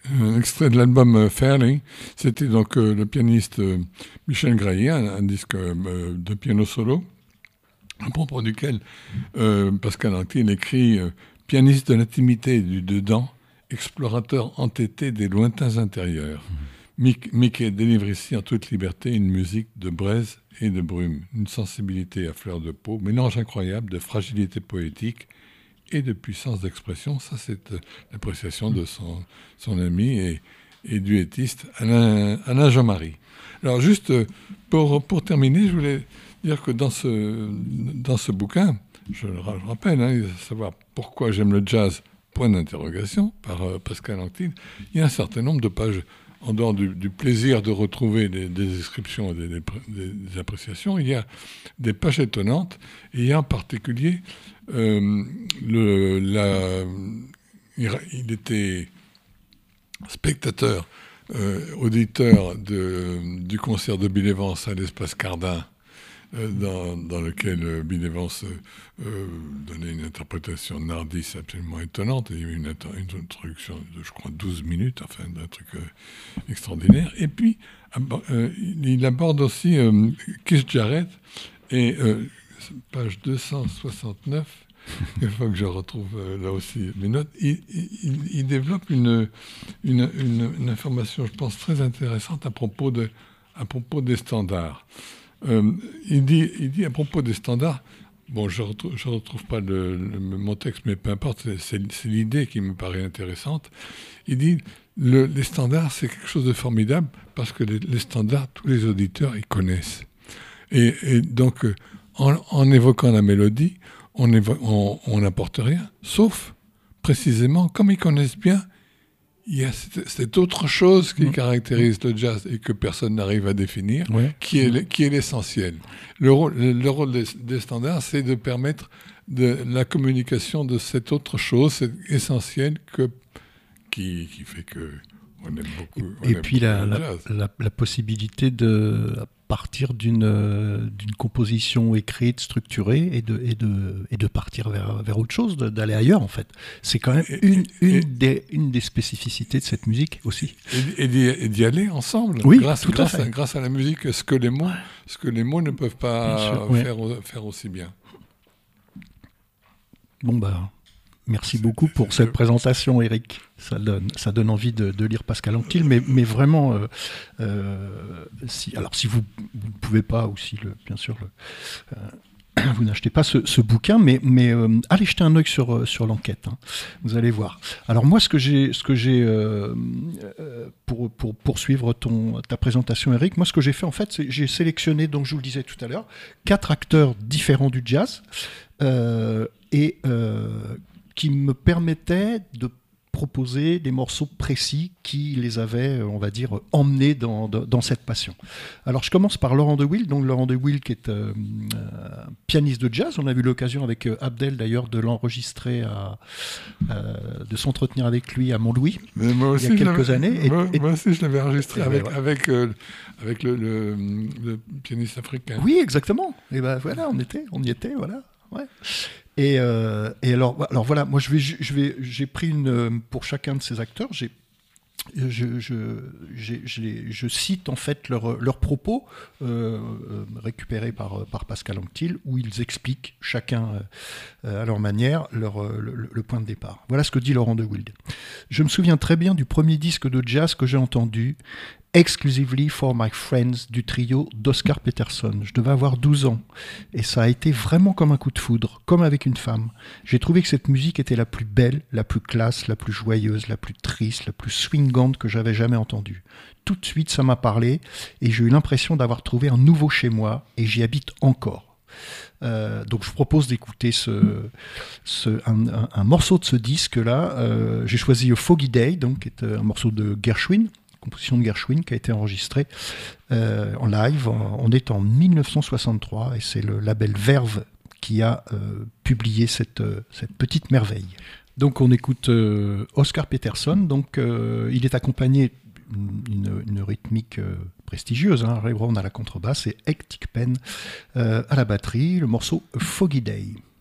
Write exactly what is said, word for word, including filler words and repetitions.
un extrait de l'album Fairly. C'était donc euh, le pianiste euh, Michel Graillet, un, un disque euh, de piano solo, à propos duquel euh, Pascal Anctil écrit euh, « Pianiste de l'intimité et du dedans, explorateur entêté des lointains intérieurs. Mick, Mickey délivre ici en toute liberté une musique de braise et de brume, une sensibilité à fleur de peau, mélange incroyable de fragilité poétique et de puissance d'expression. » Ça, c'est euh, l'appréciation de son, son ami et, et duettiste Alain, Alain Jean-Marie. Alors, juste euh, pour, pour terminer, je voulais dire que dans ce, dans ce bouquin, je le rappelle, hein, savoir pourquoi j'aime le jazz, point d'interrogation, par euh, Pascal Anctil, il y a un certain nombre de pages, en dehors du, du plaisir de retrouver des, des descriptions et des, des, des appréciations, il y a des pages étonnantes, et il y a en particulier, euh, le, la, il, il était spectateur, euh, auditeur de, du concert de Bill Evans à l'Espace Cardin, Dans, dans lequel euh, Bill Evans euh, donnait une interprétation de Nardis absolument étonnante. Il y avait une, une introduction de, je crois, douze minutes, enfin, d'un truc euh, extraordinaire. Et puis, euh, il aborde aussi euh, Keith Jarrett, et euh, page deux cent soixante-neuf, il faut que je retrouve euh, là aussi mes notes, il, il, il développe une, une, une, une information, je pense, très intéressante à propos, de, à propos des standards. Euh, il, dit, il dit à propos des standards, bon, je ne retrouve, je retrouve pas le, le, mon texte, mais peu importe, c'est, c'est, c'est l'idée qui me paraît intéressante. Il dit, le, les standards, c'est quelque chose de formidable, parce que les, les standards, tous les auditeurs, ils connaissent. Et, et donc, en, en évoquant la mélodie, on n'apporte rien, sauf, précisément, comme ils connaissent bien, il y a cette, cette autre chose qui mmh. caractérise le jazz et que personne n'arrive à définir, ouais. qui, est, qui est l'essentiel. Le rôle, le rôle des, des standards, c'est de permettre de, la communication de cette autre chose, c'est essentiel, que, qui, qui fait qu'on aime beaucoup. Et, et puis la, la, la, la possibilité de, à partir d'une, euh, d'une composition écrite, structurée, et de, et de, et de partir vers, vers autre chose, de, d'aller ailleurs en fait. C'est quand même et, une, et, une, et, des, une des spécificités de cette musique aussi. Et, et, d'y, et d'y aller ensemble, oui, grâce, tout grâce, à fait. À, grâce à la musique, ce que les mots, ce que les mots ne peuvent pas sûr, faire, ouais. faire aussi bien. Bon bah... Merci beaucoup pour cette présentation, Eric. Ça donne, ça donne envie de, de lire Pascal Anctil, mais, mais vraiment, euh, euh, si, alors si vous ne pouvez pas, ou si, le, bien sûr, le, euh, vous n'achetez pas ce, ce bouquin, mais, mais euh, allez jeter un œil sur, sur l'enquête, hein, vous allez voir. Alors moi, ce que j'ai, ce que j'ai euh, pour, pour poursuivre ton, ta présentation, Eric, moi ce que j'ai fait en fait, c'est j'ai sélectionné, donc je vous le disais tout à l'heure, quatre acteurs différents du jazz, euh, et euh, qui me permettait de proposer des morceaux précis qui les avaient, on va dire, emmenés dans, dans, dans cette passion. Alors je commence par Laurent de Wiel, donc Laurent de Wiel qui est euh, euh, pianiste de jazz. On a eu l'occasion avec euh, Abdel d'ailleurs de l'enregistrer, à, euh, de s'entretenir avec lui à Montlouis il y a quelques années. Et, moi, et, moi aussi je l'avais enregistré et avec, ben, ouais. avec, euh, avec le, le, le pianiste africain. Oui, exactement. Et ben voilà, on était, on y était, voilà. Ouais. Et, euh, et alors, alors voilà, moi je vais, je vais, j'ai pris une pour chacun de ces acteurs, j'ai, je, je, j'ai, je, je cite en fait leurs leur propos euh, récupérés par par Pascal Anctil, où ils expliquent chacun euh, à leur manière leur le, le point de départ. Voilà ce que dit Laurent de Wiel. Je me souviens très bien du premier disque de jazz que j'ai entendu. Exclusively for my friends du trio d'Oscar Peterson. Je devais avoir douze ans et ça a été vraiment comme un coup de foudre, comme avec une femme. J'ai trouvé que cette musique était la plus belle, la plus classe, la plus joyeuse, la plus triste, la plus swingante que j'avais jamais entendue. Tout de suite, ça m'a parlé et j'ai eu l'impression d'avoir trouvé un nouveau chez moi et j'y habite encore. Euh, donc je vous propose d'écouter ce, ce, un, un, un morceau de ce disque-là. Euh, j'ai choisi A Foggy Day, donc, qui est un morceau de Gershwin, composition de Gershwin qui a été enregistrée euh, en live. On est en dix-neuf cent soixante-trois et c'est le label Verve qui a euh, publié cette, euh, cette petite merveille. Donc on écoute euh, Oscar Peterson. Donc euh, il est accompagné d'une une rythmique euh, prestigieuse. Hein. Ray Brown à la contrebasse et Hectic Penn euh, à la batterie. Le morceau A Foggy Day.